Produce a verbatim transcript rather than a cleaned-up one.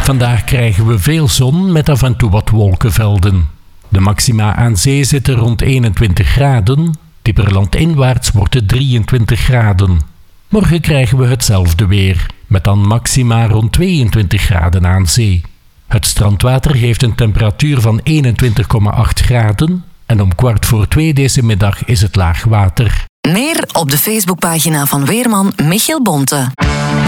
Vandaag krijgen we veel zon met af en toe wat wolkenvelden. De maxima aan zee zitten rond eenentwintig graden. Dieper landinwaarts wordt het drieëntwintig graden. Morgen krijgen we hetzelfde weer, met dan maxima rond tweeëntwintig graden aan zee. Het strandwater heeft een temperatuur van eenentwintig komma acht graden en om kwart voor twee deze middag is het laag water. Meer op de Facebookpagina van weerman Michiel Bonte.